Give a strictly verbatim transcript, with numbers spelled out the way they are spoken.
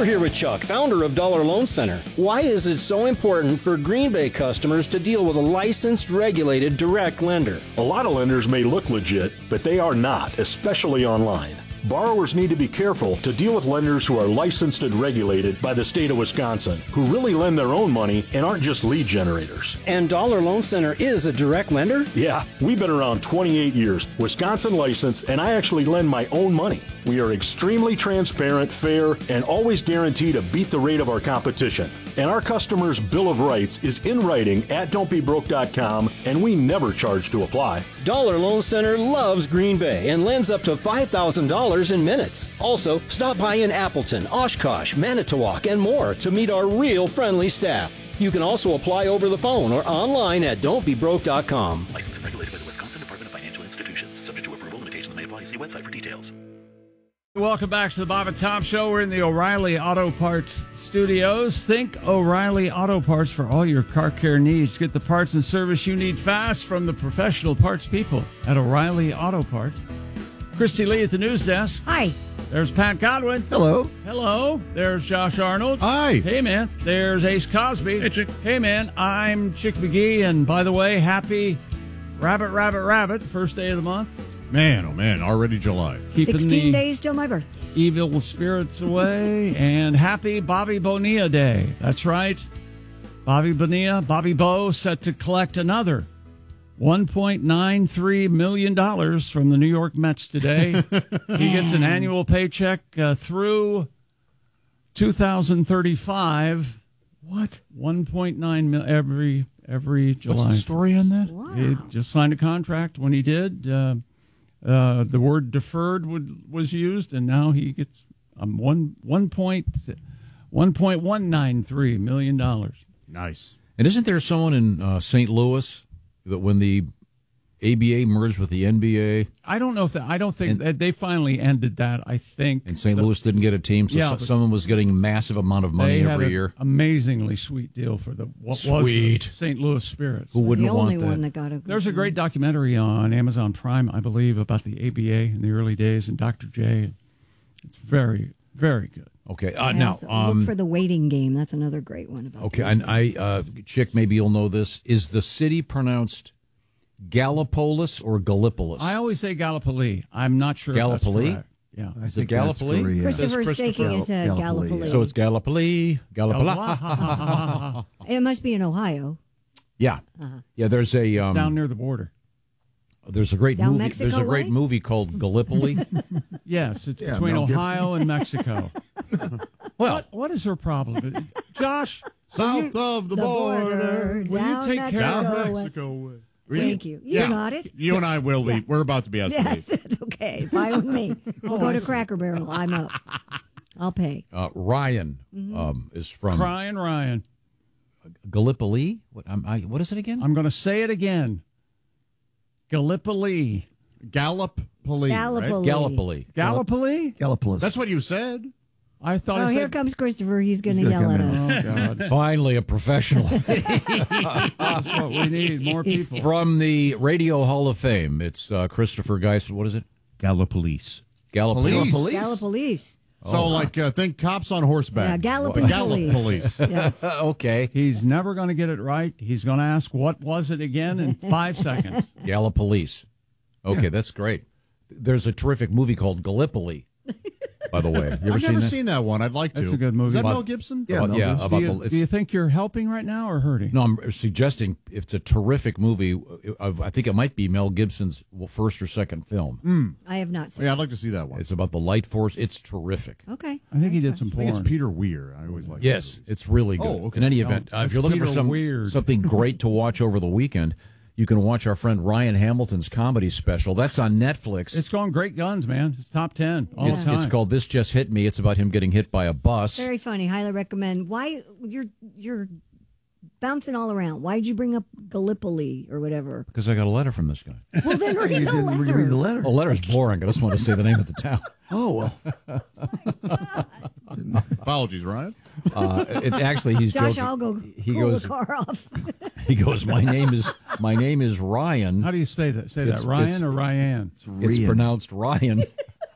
We're here with Chuck, founder of Dollar Loan Center. Why is it so important for Green Bay customers to deal with a licensed, regulated, direct lender? A lot of lenders may look legit, but they are not, especially online. Borrowers need to be careful to deal with lenders who are licensed and regulated by the state of Wisconsin, who really lend their own money and aren't just lead generators. And Dollar Loan Center is a direct lender? Yeah, we've been around twenty-eight years, Wisconsin licensed, and I actually lend my own money. We are extremely transparent, fair, and always guarantee to beat the rate of our competition. And our customers' Bill of Rights is in writing at don't be broke dot com, and we never charge to apply. Dollar Loan Center loves Green Bay and lends up to five thousand dollars in minutes. Also, stop by in Appleton, Oshkosh, Manitowoc, and more to meet our real friendly staff. You can also apply over the phone or online at don't be broke dot com. Licensed and regulated by the Wisconsin Department of Financial Institutions. Subject to approval, limitations may apply. See website for details. Welcome back to the Bob and Tom Show. We're in the O'Reilly Auto Parts studios. Think O'Reilly Auto Parts for all your car care needs. Get the parts and service you need fast from the professional parts people at O'Reilly Auto Parts. Christy Lee at the news desk. Hi. There's Pat Godwin. Hello. Hello. There's Josh Arnold. Hi. Hey, man. There's Ace Cosby. Hey, Chick. Hey, man. I'm Chick McGee. And by the way, happy Rabbit, Rabbit, Rabbit. First day of the month. Man, oh man, already July. Keeping sixteen the days till my birthday. evil spirits away. And happy Bobby Bonilla Day. That's right. Bobby Bonilla, Bobby Bo, set to collect another one point nine three million dollars from the New York Mets today. He gets an annual paycheck uh, through two thousand thirty-five. What? one point nine million every every July. What's the story on that? Wow. He just signed a contract. When he did, uh, uh, the word deferred would, was used, and now he gets um, one one point one point one nine three million dollars. Nice. And isn't there someone in uh, Saint Louis that when the A B A merged with the N B A, I don't know if that. I don't think And- that they finally ended that. I think and Saint The- Louis didn't get a team, so Yeah, so- but- someone was getting a massive amount of money they had every an year. amazingly sweet deal for the what Sweet. was the Saint Louis Spirits. Who wouldn't the want only that? one that got a. There's a great documentary on Amazon Prime, I believe, about the A B A in the early days and Doctor J. It's very, very good. Okay, uh, I now also um, look for the waiting game. That's another great one about. okay, the- and I, uh, Chick, maybe you'll know this. Is the city pronounced Gallipolis or Gallipolis? I always say Gallipoli. I'm not sure. If that's Gallipoli? correct. Yeah. I Is it Gallipoli? Christopher's Christopher shaking his head. Gallipoli, Gallipoli. So it's Gallipoli, Gallipoli. It must be in Ohio. Yeah, Uh-huh. yeah. There's a um, Down near the border. there's a great Down movie. Mexico There's a great way? movie called Gallipoli. Yes, it's Yeah, between Mel Gibson. Ohio and Mexico. Well, What what is her problem, Josh? South of the, The border. Will you down take care Down of Mexico. Mexico way. Thank you. You yeah. got it. You and I will be. Yeah. We're about to be out Yes, today. it's okay. Fine with me. We'll go to Cracker Barrel. I'm up. I'll pay. uh, Ryan Mm-hmm. um, is from Crying Ryan. Gallipoli. What? I'm, I, what is it again? I'm going to say it again. Gallipoli. Gallop Police. Gallipoli. Gallipoli. Gallipoli? Gallipolis. That's what you said. I thought Oh, I here said. comes Christopher. He's going to He's yell gonna at come us. Oh, God. Finally, a professional That's what we need. More people. from the Radio Hall of Fame. It's uh, Christopher Geist. What is it? Gallipolis. Gallipoli. Police. Gallipolice. So, like, uh, think cops on horseback. Yeah, galloping Gallop police. police. Yes. Okay. He's never going to get it right. He's going to ask, what was it again, in five seconds. Gallipolis. Okay, that's great. There's a terrific movie called Gallipoli, by the way. You ever I've seen never that? seen that one. I'd like to. That's a good movie. Is that About- Mel Gibson? About- Mel yeah, Gibson. about do, you, the, do you it's, think you're helping right now or hurting? no, I'm suggesting it's a terrific movie. I I think it might be Mel Gibson's first or second film. I have not seen Yeah, I'd like to see that one. It's about the light force. It's terrific. it. Okay. I think he did some I think porn. it's Peter Weir. I always like Yes, it's really good. Oh, okay. In any event, uh, if that's you're looking for Peter some Weird. something great to watch over the weekend, you can watch our friend Ryan Hamilton's comedy special. That's on Netflix. It's going great guns, man. It's top ten all It's, the time. it's called This Just Hit Me. It's about him getting hit by a bus. Very funny. Highly recommend. Why you're you're bouncing all around? Why'd you bring up Gallipoli or whatever? Because I got a letter from this guy. Well, then read You the didn't letter. read the letter. The letter's boring. I just want to say the name of the town. Oh, well. Apologies, Ryan. Uh, it actually he's Josh, joking. I'll go he cool goes. the car off. He goes. My name is my name is Ryan. How do you say that? Say It's- that, Ryan it's- or Ryan? It's pronounced Ryan.